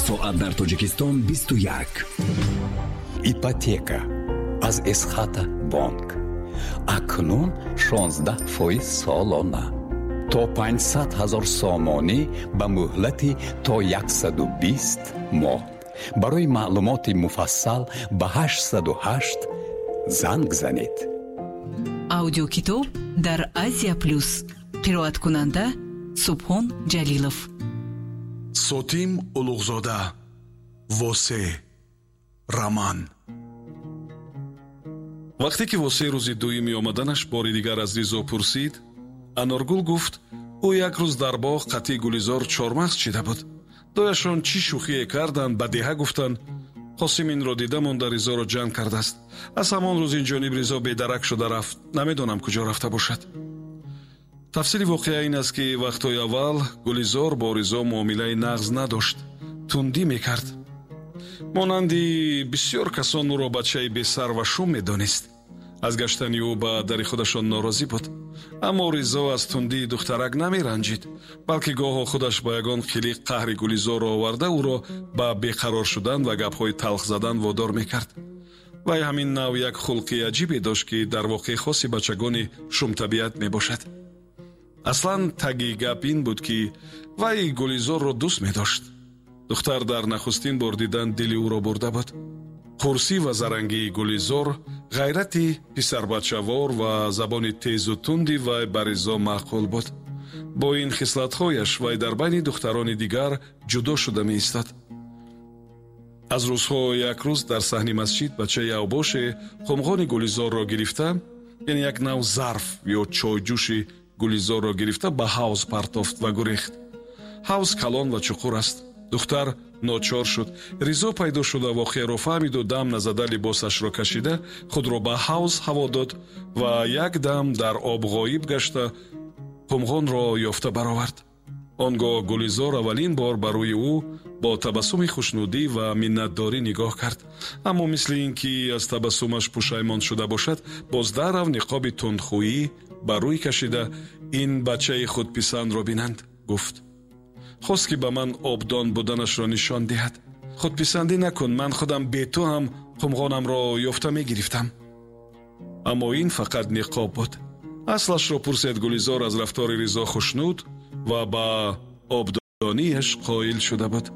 соат дар Тоҷикистон 21. ипотека аз эсхата бонк акнун 16% солона то 500,000 сомонӣ ба муҳлати то 120 моҳ. барои маълумоти муфассал ба 808 занг занед. аудиокитоб дар Азия Плюс. қироаткунанда Субҳон Ҷалилов. Сотим Улуғзода. Восе. Роман. вақте ки Восе рӯзи дуюми омаданаш бори дигар аз Ризо пурсид, Аноргул гуфт ӯ як рӯз дар боғ қатъи Гулизор чормағз чида буд. дояшон чӣ шӯхие карданд, ба деҳа гуфтанд Қосим инро дида монда Ризоро ҷамъ кардааст. аз ҳамон рӯз инҷониб Ризо бедарак шуда рафт. намедонам куҷо рафта бошад. тафсили воқеа ин аст ки вақтҳои аввал Гулизор бо Ризо муомилаи нағз надошт, тундӣ мекард. монанди бисёр касон ӯро бачаи бесар ва шум медонист. аз гаштани ӯ ба дари худашон норозӣ буд. аммо Ризо аз тундии духтарак намеранҷид, балки гоҳо худаш ба ягон қилиқ қаҳри Гулизорро оварда ӯро ба беқарор шудан ва гапҳои талх задан водор мекард. вай ҳамин нав як хулқи аҷибе дошт ки дар воқеъ хоси бачагони шумтабиат мебошад. аслан таги гап ин буд ки вай Гулизорро дӯст медошт. духтар дар нахустин бор дидан дили ӯро бурда буд. қурсӣ ва зарангии Гулизор, ғайрати писарбачавор ва забони тезу тунди вай ба Ризо маъқул буд. бо ин хислатҳояш вай дар байни духтарони дигар ҷудо шуда меистад. аз рӯзҳо як рӯз дар саҳни масҷид бачаи авбоше қумғони Гулизорро гирифта, яъне як нав зарф ё чойҷӯши Гулизорро гирифта ба ҳавз партофт ва гурехт. ҳавз калон ва чуқур аст. духтар ночор шуд. Ризо пайдо шуда воқеаро фаҳмиду дам назада либосашро кашида худро ба ҳавз ҳаво дод ва як дам дар об ғоиб гашта қумғонро ёфта баровард. он гоҳ Гулизор аввалин бор ба рӯи ӯ бо табассуми хушнудӣ ва миннатдорӣ нигоҳ кард. аммо мисли ин ки аз табассумаш пушаймон шуда бошад, боз дарав ниқоби тундхӯӣ ба рӯй кашида ин бачаи худписандро бинанд, гуфт. хост ки ба ман обдон буданашро нишон диҳад. худписандӣ накун, ман худам бе ту ҳам қумғонамро ёфта мегирифтам. аммо ин фақат ниқоб буд. аслашро пурсед Гулизор аз рафтори Ризо хушнуд ва ба обдониаш қоил шуда буд.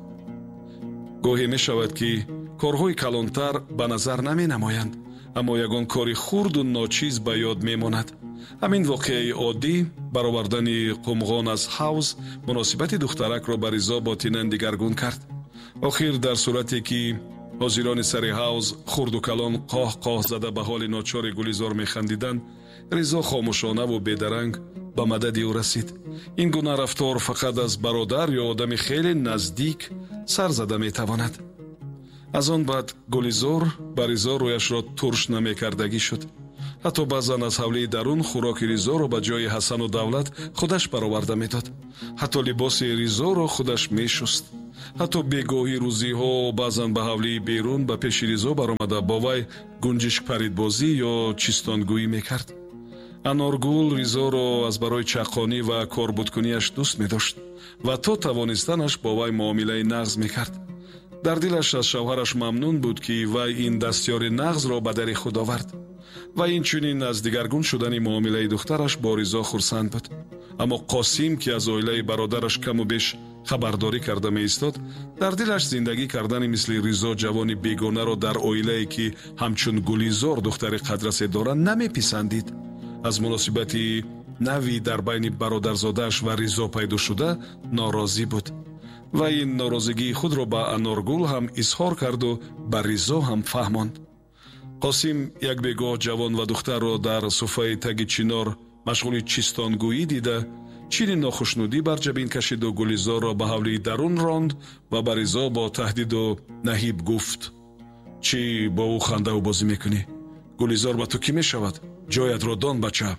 гоҳе мешавад ки корҳои калонтар ба назар наменамоянд, аммо ягон кори хурду ночиз ба ёд мемонад. ҳамин воқеаи оддӣ, баровардани қумғон аз ҳавз, муносибати духтаракро ба Ризо ботинан дигаргун кард. охир дар сурате ки ҳозирони сари ҳавз хурду калон қоҳ-қоҳ зада ба ҳоли ночори Гулизор механдиданд, Ризо хомӯшонаву бедаранг ба мадади ӯ расид. ин гуна рафтор фақат аз бародар ё одами хеле наздик сар зада метавонад. аз он баъд Гулизор ба Ризо рӯяшро турш намекардагӣ шуд. ҳатто баъзан аз ҳавлии дарун хӯроки Ризоро ба ҷои Ҳасану Давлат худаш бароварда медод. ҳатто либоси Ризоро худаш мешуст. ҳатто бегоҳи рӯзиҳо баъзан ба ҳавлии берун ба пеши Ризо баромада бо вай гунҷишкпаридбозӣ ё чистонгӯӣ мекард. Аноргул Ризоро аз барои чақонӣ ва корбудкунияш дӯст медошт ва то тавонистанаш бо вай муомилаи нағз мекард. дар дилаш аз шавҳараш мамнун буд ки вай ин дастёри нағзро ба дари худ овард. ва инчунин аз дигаргун шудани муомилаи духтараш бо Ризо хурсанд буд. аммо Қосим, ки аз оилаи бародараш каму беш хабардорӣ карда меистод, дар дилаш зиндагӣ кардани мисли Ризо ҷавони бегонаро дар оилае ки ҳамчун Гулизор духтари қадрасе дорад намеписандид. аз муносибати нави дар байни бародарзодааш ва Ризо пайдо шуда норозӣ буд. ва ин норозигии худро ба Аноргул ҳам изҳор карду ба Ризо ҳам фаҳмонд. Қосим як бегоҳ ҷавон ва духтарро дар суфаи таги чинор машғули чистонгӯӣ дида, чини нохушнудӣ бар ҷабин кашиду Гулизорро ба ҳавлии дарун ронд ва ба Ризо бо таҳдиду наҳиб гуфт: чӣ бо ӯ хандаву бозӣ мекунӣ? Гулизор ба ту кӣ мешавад? ҷоятро дон, бача.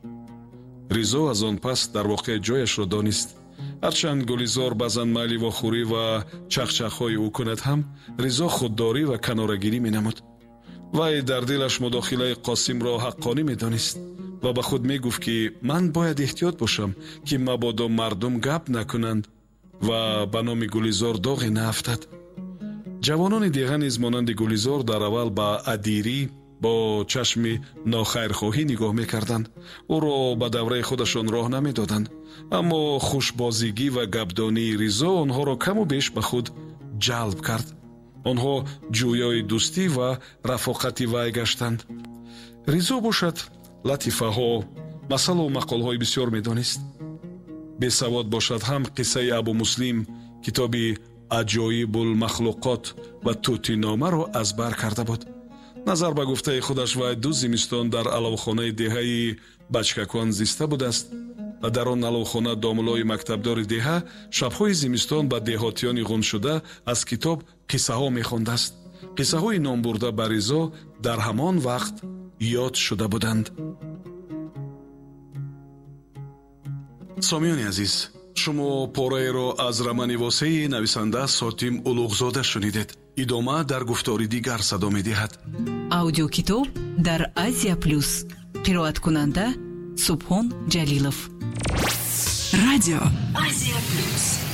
Ризо аз он пас дар воқеъ ҷояшро донист. ҳарчанд Гулизор баъзан майли вохӯрӣ ва чахчахҳои ӯ кунад ҳам, Ризо худдорӣ ва канорагирӣ менамуд. вай дар дилаш мудохилаи Қосимро ҳаққонӣ медонист ва ба худ мегуфт ки ман бояд эҳтиёт бошам ки мабодо мардум гап накунанд ва ба номи Гулизор доғе наафтад. ҷавонони деҳа низ монанди гулизор дар аввал ба адирӣ бо чашми нохайрхоҳӣ нигоҳ мекарданд. ӯро ба давраи худашон роҳ намедоданд. аммо хушбозигӣ ва гапдонии Ризо онҳоро каму беш ба худ ҷалб кард. онҳо ҷӯёи дӯстӣ ва рафоқати вай гаштанд. Ризо бошад латифаҳо, масалу мақолҳои бисёр медонист. бесавод бошад ҳам қиссаи Абу Муслим, китоби аҷоибулмахлуқот ва тӯтиномаро аз бар карда буд. назар ба гуфтаи худаш вай 2 зимистон дар аловхонаи деҳаи бачкакон зиста будааст ва дар он аловхона домулои мактабдори деҳа шабҳои зимистон ба деҳотиёни ғуншуда аз китоб қиссаҳо мехондааст. қиссаҳои номбурда ба Ризо дар ҳамон вақт ёд шуда буданд. сомиёни азиз, шумо пораеро аз романи восеи нависанда Сотим Улуғзода шунидед. идома дар гуфтори дигар садо медиҳад. аудиокитоб дар Азия Плюс. қироаткунанда Субҳон Ҷалилов. радио Азия Плюс.